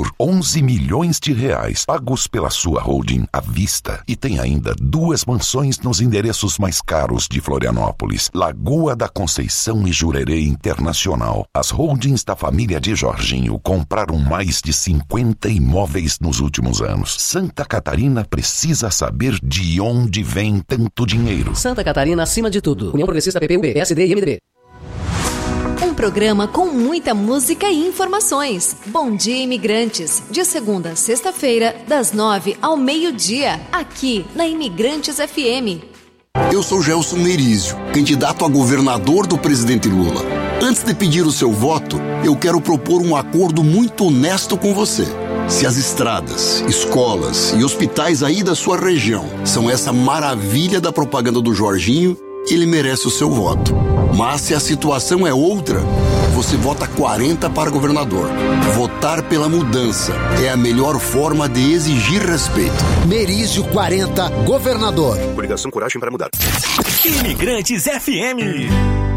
por R$11 milhões, pagos pela sua holding à vista. E tem ainda 2 mansões nos endereços mais caros de Florianópolis, Lagoa da Conceição e Jurerê Internacional. As holdings da família de Jorginho compraram mais de 50 imóveis nos últimos anos. Santa Catarina precisa saber de onde vem tanto dinheiro. Santa Catarina acima de tudo. União Progressista, PPUB, PSD e MDB. Um programa com muita música e informações. Bom Dia Imigrantes, de segunda a sexta-feira, das 9 ao meio-dia, aqui na Imigrantes FM. Eu sou Gelson Merizio, candidato a governador do presidente Lula. Antes de pedir o seu voto, eu quero propor um acordo muito honesto com você. Se as estradas, escolas e hospitais aí da sua região são essa maravilha da propaganda do Jorginho, ele merece o seu voto. Mas se a situação é outra, você vota 40 para governador. Votar pela mudança é a melhor forma de exigir respeito. Merizio 40, governador. Coligação Coragem para Mudar. Imigrantes FM.